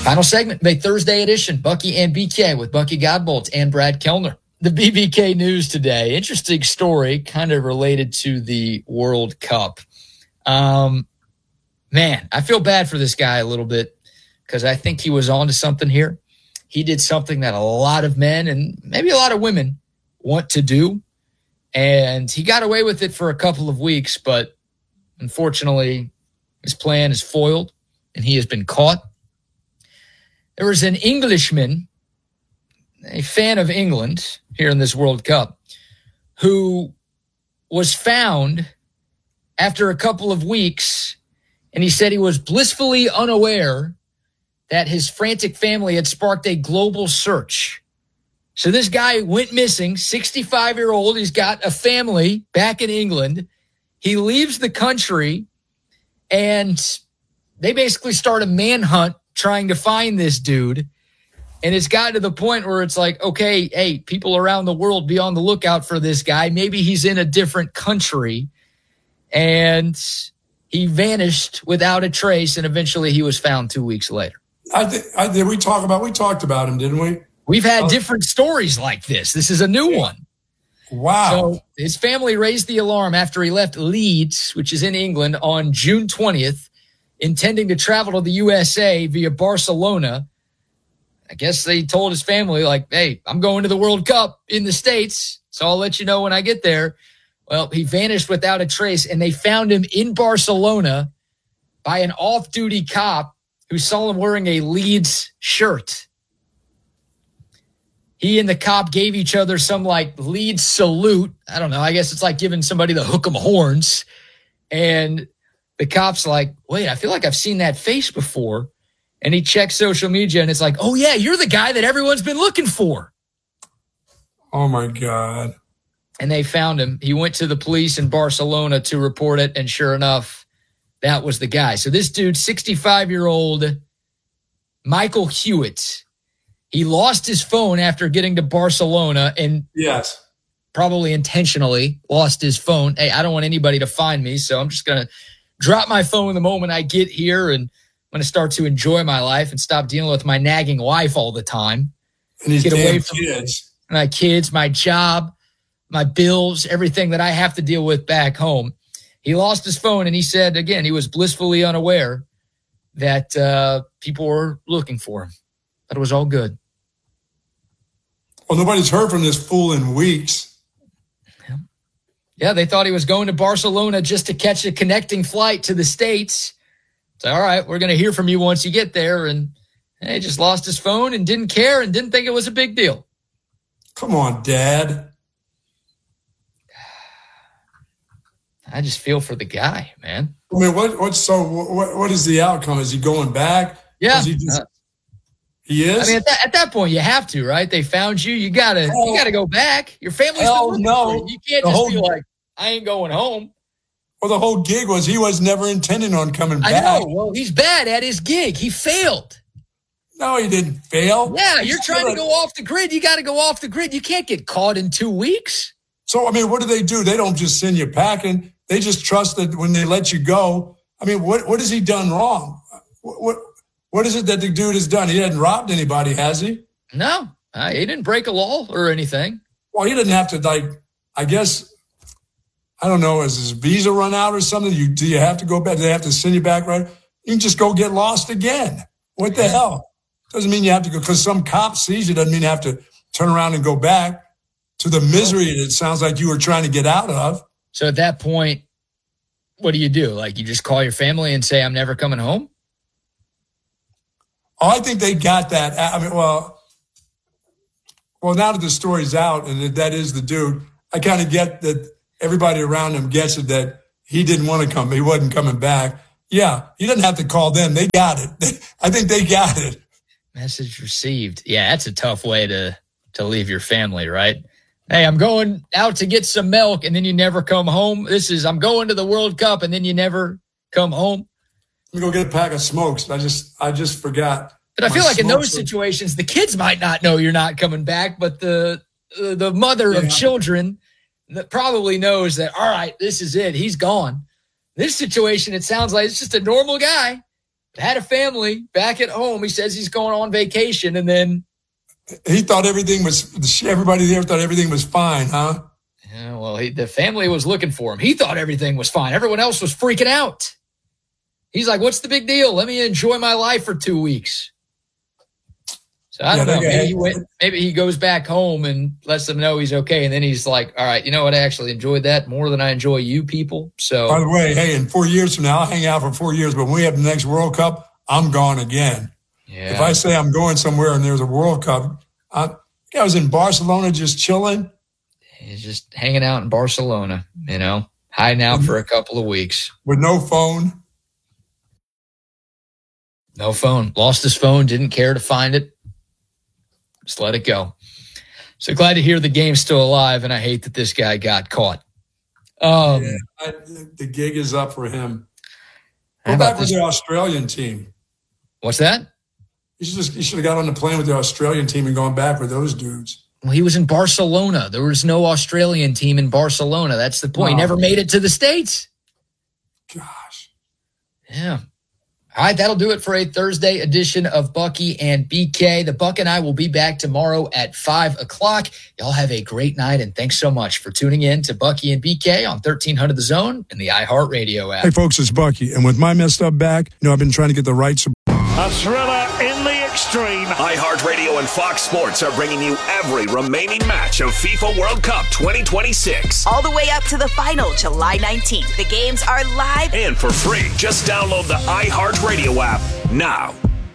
Final segment, the Thursday edition, Bucky and BK with Bucky Godbolt and Brad Kellner. The BBK news today, interesting story, kind of related to the World Cup. Man, I feel bad for this guy a little bit because I think he was onto something here. He did something that a lot of men and maybe a lot of women want to do, and he got away with it for a couple of weeks, but unfortunately, his plan is foiled, and he has been caught. There was an Englishman, a fan of England here in this World Cup, who was found after a couple of weeks, and he said he was blissfully unaware that his frantic family had sparked a global search. So this guy went missing, 65-year-old. He's got a family back in England. He leaves the country, and they basically start a manhunt trying to find this dude. And it's gotten to the point where it's like, okay, hey, people around the world, be on the lookout for this guy. Maybe he's in a different country. And he vanished without a trace, and eventually he was found 2 weeks later. We talked about him, didn't we? We've had different stories like this. This is a new one. Wow. So his family raised the alarm after he left Leeds, which is in England, on June 20th, intending to travel to the USA via Barcelona. I guess they told his family, like, hey, I'm going to the World Cup in the States, so I'll let you know when I get there. Well, he vanished without a trace, and they found him in Barcelona by an off-duty cop who saw him wearing a Leeds shirt. He and the cop gave each other some, like, Leeds salute. I don't know. I guess it's like giving somebody the hook 'em horns. And the cop's like, wait, I feel like I've seen that face before. And he checks social media, and it's like, oh, yeah, you're the guy that everyone's been looking for. Oh, my God. And they found him. He went to the police in Barcelona to report it, and sure enough, that was the guy. So this dude, 65-year-old Michael Hewitt, he lost his phone after getting to Barcelona, and yes, probably intentionally lost his phone. Hey, I don't want anybody to find me, so I'm just going to drop my phone the moment I get here, and I'm going to start to enjoy my life and stop dealing with my nagging wife all the time. And his get damn away from kids. My kids, my job, my bills, everything that I have to deal with back home. He lost his phone, and he said, again, he was blissfully unaware that people were looking for him. But it was all good. Well, nobody's heard from this fool in weeks. Yeah, they thought he was going to Barcelona just to catch a connecting flight to the States. So, all right, we're going to hear from you once you get there. And he just lost his phone and didn't care and didn't think it was a big deal. Come on, Dad. I just feel for the guy, man. I mean, what is the outcome? Is he going back? Yeah. He is? I mean, at that point, you have to, right? They found you. You gotta go back. Your family's been looking for you. You can't just be like, I ain't going home. Well, the whole gig was he was never intending on coming back. I know. Well, he's bad at his gig. He failed. No, he didn't fail. Yeah, you're trying to go off the grid. You got to go off the grid. You can't get caught in 2 weeks. So, I mean, what do? They don't just send you packing. They just trust that when they let you go. I mean, what has he done wrong? What is it that the dude has done? He hasn't robbed anybody, has he? No, he didn't break a law or anything. Well, he didn't have to, I guess, I don't know, has his visa run out or something? Do you have to go back? Do they have to send you back, right? You can just go get lost again. What the hell? Doesn't mean you have to go, because some cop sees you, doesn't mean you have to turn around and go back to the misery that it sounds like you were trying to get out of. So at that point, what do? Like, you just call your family and say, I'm never coming home? Oh, I think they got that. I mean, well, now that the story's out and that is the dude, I kind of get that everybody around him gets it, that he didn't want to come. He wasn't coming back. Yeah, he doesn't have to call them. They got it. I think they got it. Message received. Yeah, that's a tough way to leave your family, right? Hey, I'm going out to get some milk, and then you never come home. I'm going to the World Cup, and then you never come home. Let me go get a pack of smokes. I just forgot. But I feel like in those situations, the kids might not know you're not coming back, but the mother of children that probably knows that, all right, this is it. He's gone. This situation, it sounds like it's just a normal guy had a family back at home. He says he's going on vacation, and then he thought everybody there thought everything was fine, huh? Yeah, well, the family was looking for him. He thought everything was fine. Everyone else was freaking out. He's like, what's the big deal? Let me enjoy my life for 2 weeks. So I don't know. Maybe he goes back home and lets them know he's okay. And then he's like, all right, you know what? I actually enjoyed that more than I enjoy you people. So, by the way, hey, in 4 years from now, I'll hang out for 4 years. But when we have the next World Cup, I'm gone again. Yeah. If I say I'm going somewhere and there's a World Cup, I was in Barcelona just chilling. He's just hanging out in Barcelona, hiding out for a couple of weeks. With no phone. No phone. Lost his phone, didn't care to find it. Just let it go. So glad to hear the game's still alive, and I hate that this guy got caught. The gig is up for him. Go back with the Australian team. What's that? You should have got on the plane with the Australian team and gone back with those dudes. Well, he was in Barcelona. There was no Australian team in Barcelona. That's the point. He never made it to the States. Gosh. Yeah. All right, that'll do it for a Thursday edition of Bucky and BK. The Buck and I will be back tomorrow at 5 o'clock. Y'all have a great night, and thanks so much for tuning in to Bucky and BK on 1300 The Zone and the iHeartRadio app. Hey, folks, it's Bucky, and with my messed up back, I've been trying to get the right support. A thriller in the extreme. iHeartRadio and Fox Sports are bringing you every remaining match of FIFA World Cup 2026. All the way up to the final, July 19th. The games are live and for free. Just download the iHeartRadio app now.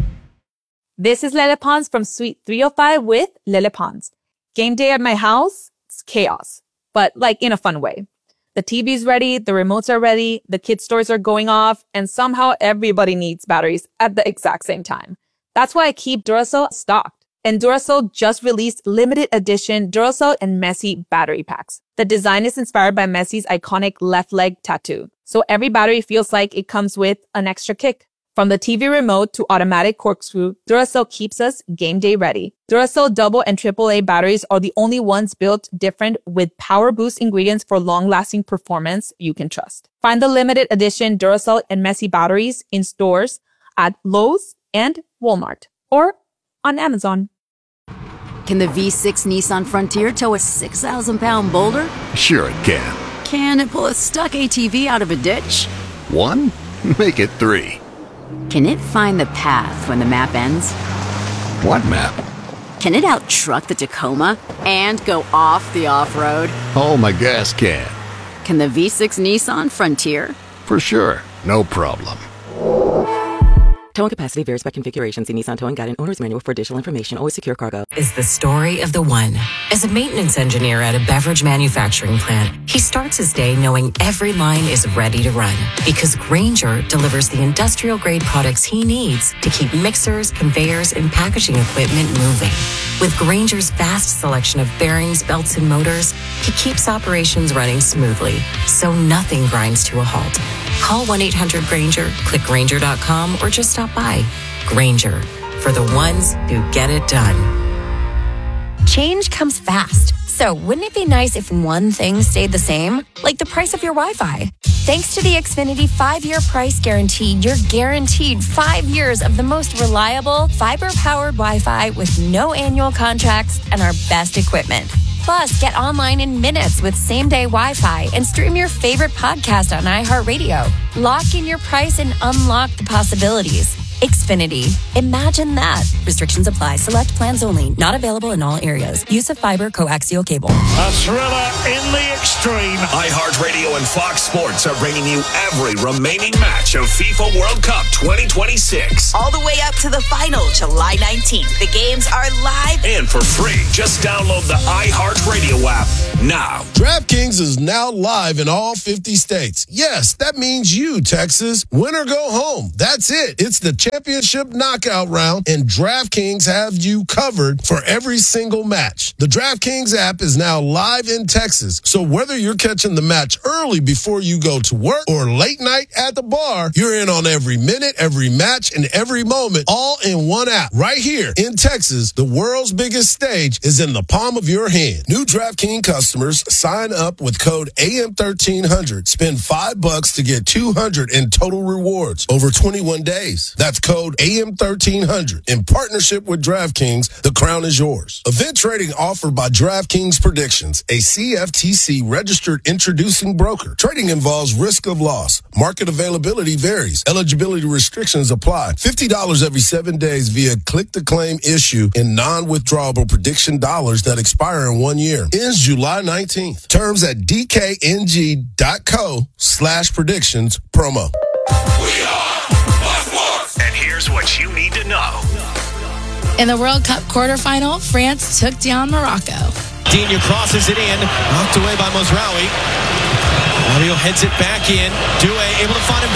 This is Lele Pons from Suite 305 with Lele Pons. Game day at my house, it's chaos, but like in a fun way. The TV's ready, the remotes are ready, the kids' toys are going off, and somehow everybody needs batteries at the exact same time. That's why I keep Duracell stocked. And Duracell just released limited edition Duracell and Messi battery packs. The design is inspired by Messi's iconic left leg tattoo. So every battery feels like it comes with an extra kick. From the TV remote to automatic corkscrew, Duracell keeps us game day ready. Duracell double and AAA batteries are the only ones built different with power boost ingredients for long-lasting performance you can trust. Find the limited edition Duracell and Messi batteries in stores at Lowe's and Walmart or on Amazon. Can the V6 Nissan Frontier tow a 6,000-pound boulder? Sure it can. Can it pull a stuck ATV out of a ditch? 1? Make it 3. Can it find the path when the map ends? What map? Can it out-truck the Tacoma and go off the off-road? Oh, my gas can. Can the V6 Nissan Frontier? For sure. No problem. Towing capacity varies by configuration. See Nissan Towing Guide and Owner's Manual for additional information. Always secure cargo. Is the story of the one. As a maintenance engineer at a beverage manufacturing plant, he starts his day knowing every line is ready to run because Grainger delivers the industrial-grade products he needs to keep mixers, conveyors, and packaging equipment moving. With Grainger's vast selection of bearings, belts, and motors, he keeps operations running smoothly, so nothing grinds to a halt. Call 1-800-GRAINGER, click Grainger.com, or just stop by. Grainger, for the ones who get it done. Change comes fast, so wouldn't it be nice if one thing stayed the same? Like the price of your Wi-Fi. Thanks to the Xfinity 5-year price guarantee, you're guaranteed 5 years of the most reliable, fiber-powered Wi-Fi with no annual contracts and our best equipment. Plus, get online in minutes with same-day Wi-Fi and stream your favorite podcast on iHeartRadio. Lock in your price and unlock the possibilities. Xfinity. Imagine that. Restrictions apply. Select plans only. Not available in all areas. Use of fiber coaxial cable. A thriller in the extreme. iHeartRadio and Fox Sports are bringing you every remaining match of FIFA World Cup 2026. All the way up to the final, July 19th. The games are live and for free. Just download the iHeartRadio app now. DraftKings is now live in all 50 states. Yes, that means you, Texas. Win or go home. That's it. It's the championship knockout round, and DraftKings have you covered for every single match. The DraftKings app is now live in Texas, so whether you're catching the match early before you go to work or late night at the bar, you're in on every minute, every match, and every moment, all in one app. Right here in Texas, the world's biggest stage is in the palm of your hand. New DraftKings customers sign up with code AM1300. Spend $5 to get $200 in total rewards over 21 days. That's code AM1300. In partnership with DraftKings, the crown is yours. Event trading offered by DraftKings Predictions, a CFTC registered introducing broker. Trading involves risk of loss. Market availability varies. Eligibility restrictions apply. $50 every 7 days via click-to-claim issue in non-withdrawable prediction dollars that expire in 1 year. Ends July 19th. Terms at dkng.co/predictions promo. We are Sports. And here's what you need to know. In the World Cup quarterfinal, France took down Morocco. Digne crosses it in, knocked away by Mozraoui. Mario heads it back in. Doué able to find him.